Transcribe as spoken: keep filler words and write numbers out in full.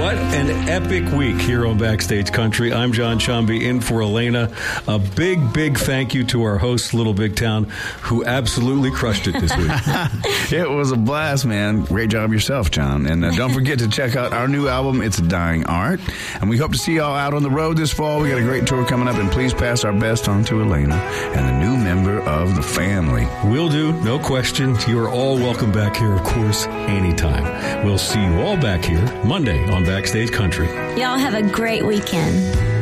What an epic week here on Backstage Country. I'm John Chomby in for Elena. A big, big thank you to our host, Little Big Town, who absolutely crushed it this week. It was a blast, man. Great job yourself, John. And uh, don't forget to check out our new album, It's a Dying Art. And we hope to see y'all out on the road this fall. We got a great tour coming up, and please pass our best on to Elena and the new member of the family. Will do, no question. You are all welcome back here, of course, anytime. We'll see you all back here Monday on Backstage Country. Y'all have a great weekend.